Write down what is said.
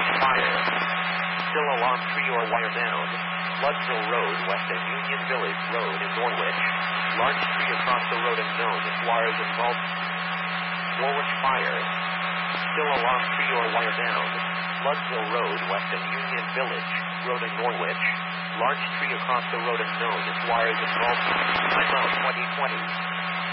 Norwich fire. Still alarm tree or wire down. Floodville Road west of Union Village Road in Norwich. Large tree across the road and known as wires involved. Norwich fire. Still alarm tree or wire down. Floodville Road west of Union Village Road in Norwich. Large tree across the road and known as wires involved. Time out 2020.